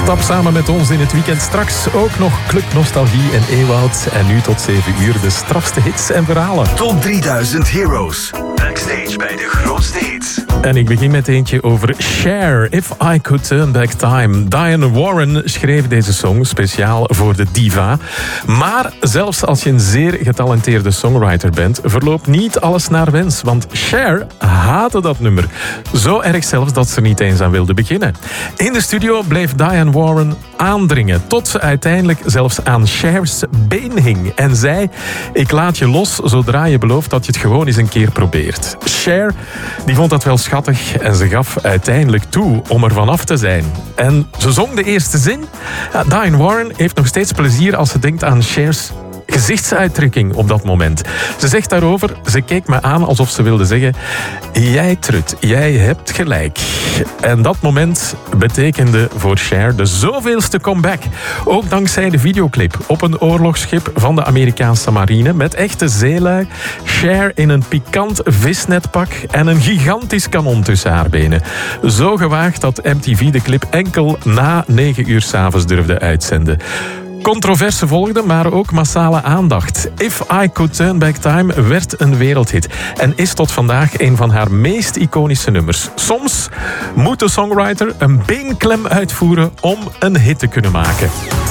Stap samen met ons in het weekend. Straks ook nog Club Nostalgie en Ewoud. En nu tot 7 uur de strafste hits en verhalen. Top 3000 Heroes. Backstage bij de grootste hits. En ik begin met eentje over Cher, If I Could Turn Back Time. Diane Warren schreef deze song speciaal voor de diva. Maar zelfs als je een zeer getalenteerde songwriter bent, verloopt niet alles naar wens. Want Cher haatte dat nummer. Zo erg zelfs dat ze er niet eens aan wilde beginnen. In de studio bleef Diane Warren aandringen, tot ze uiteindelijk zelfs aan Cher's been hing. En zei, ik laat je los zodra je belooft dat je het gewoon eens een keer probeert. Cher, die vond dat wel schattig en ze gaf uiteindelijk toe om er vanaf te zijn. En ze zong de eerste zin. Diane Warren heeft nog steeds plezier als ze denkt aan Cher's gezichtsuitdrukking op dat moment. Ze zegt daarover, ze keek me aan alsof ze wilde zeggen, jij trut, jij hebt gelijk. En dat moment betekende voor Cher de zoveelste comeback. Ook dankzij de videoclip op een oorlogsschip van de Amerikaanse marine met echte zeelui. Cher in een pikant visnetpak en een gigantisch kanon tussen haar benen. Zo gewaagd dat MTV de clip enkel na 9 uur 's avonds durfde uitzenden. Controverse volgde, maar ook massale aandacht. If I Could Turn Back Time werd een wereldhit en is tot vandaag een van haar meest iconische nummers. Soms moet de songwriter een beenklem uitvoeren om een hit te kunnen maken.